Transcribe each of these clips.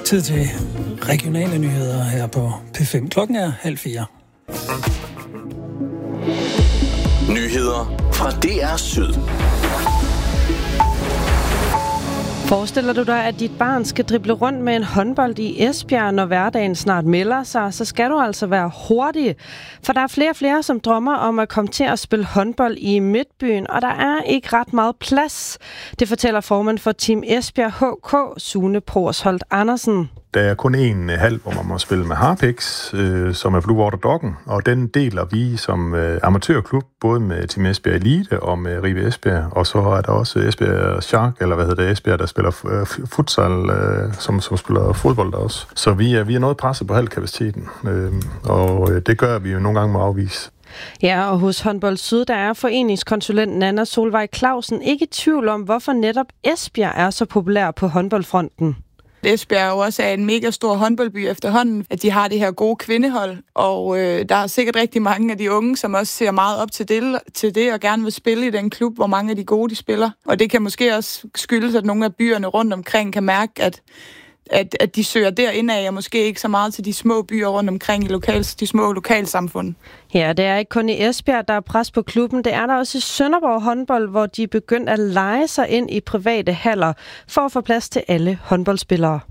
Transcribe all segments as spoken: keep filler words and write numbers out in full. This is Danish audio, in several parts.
Tid til regionale nyheder her på P fem. Klokken er halv fire. Nyheder fra D R Syd. Forestiller du dig, at dit barn skal drible rundt med en håndbold i Esbjerg, når hverdagen snart melder sig, så skal du altså være hurtig. For der er flere og flere, som drømmer om at komme til at spille håndbold i Midtbyen, og der er ikke ret meget plads. Det fortæller formand for Team Esbjerg H K, Sune Porsholt Andersen. Der er kun en halv, hvor man må spille med Harpex, øh, som er Blue Water Doggen, og den deler vi som øh, amatørklub, både med Team Esbjerg Elite og med Ribe Esbjerg, og så er der også Esbjerg Shark, eller hvad hedder det, Esbjerg, der spiller øh, futsal, øh, som, som spiller fodbold også. Så vi er, vi er noget presset på halvkapaciteten, øh, og øh, det gør vi jo nogle gange må afvise. Ja, og hos Håndbold Syd, der er foreningskonsulent Nanna Solvej Clausen ikke i tvivl om, hvorfor netop Esbjerg er så populær på håndboldfronten. Esbjerg jo også er en mega stor håndboldby efterhånden, at de har det her gode kvindehold, og øh, der er sikkert rigtig mange af de unge, som også ser meget op til det, til det og gerne vil spille i den klub, hvor mange af de gode de spiller. Og det kan måske også skyldes, at nogle af byerne rundt omkring kan mærke, at At, at de søger derindad, og måske ikke så meget til de små byer rundt omkring i lokals, de små lokalsamfund. Ja, det er ikke kun i Esbjerg, der er pres på klubben. Det er der også i Sønderborg håndbold, hvor de er begyndt at leje sig ind i private haller for at få plads til alle håndboldspillere.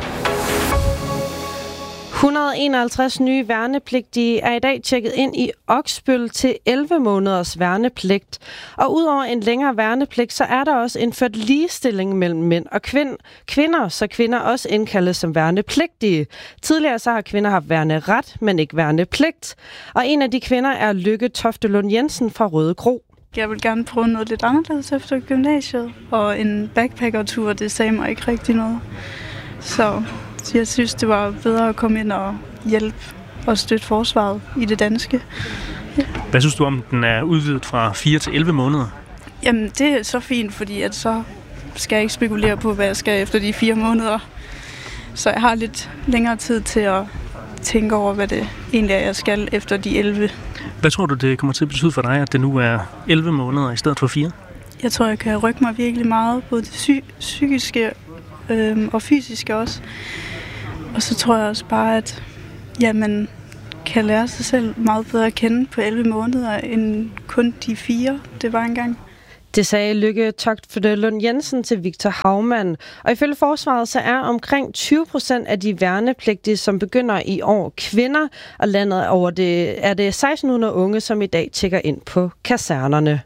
et hundrede og enoghalvtreds nye værnepligtige er i dag tjekket ind i Oksbøl til elleve måneders værnepligt. Og udover en længere værnepligt, så er der også indført ligestilling mellem mænd og kvinder, så kvinder også indkaldes som værnepligtige. Tidligere så har kvinder haft værneret, men ikke værnepligt. Og en af de kvinder er Lykke Toftelund Jensen fra Røde Kro. Jeg vil gerne prøve noget lidt anderledes efter gymnasiet, og en backpackertur, det sagde mig ikke rigtig noget. Så jeg synes, det var bedre at komme ind og hjælpe og støtte forsvaret i det danske. Ja. Hvad synes du om, den er udvidet fra fire til elleve måneder? Jamen, det er så fint, fordi at så skal jeg ikke spekulere på, hvad jeg skal efter de fire måneder. Så jeg har lidt længere tid til at tænke over, hvad det egentlig er, jeg skal efter de elleve. Hvad tror du, det kommer til at betyde for dig, at det nu er elleve måneder i stedet for fire? Jeg tror, jeg kan rykke mig virkelig meget, både det psy- psykiske øh, og fysiske også. Og så tror jeg også bare, at ja, man kan lære sig selv meget bedre at kende på elleve måneder, end kun de fire, det var engang. Det sagde Lykke Toftelund Jensen til Victor Haumann. Og ifølge forsvaret så er omkring tyve procent af de værnepligtige, som begynder i år, kvinder. Og landet over det er det seksten hundrede unge, som i dag tjekker ind på kasernerne.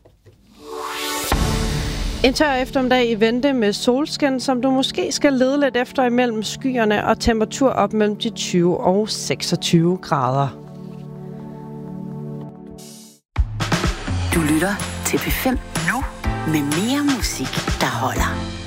En tør eftermiddag i vente med solskin, som du måske skal lede lidt efter imellem skyerne, og temperatur op mellem de tyve og seksogtyve grader. Du lytter til P fem nu med mere musik, der holder.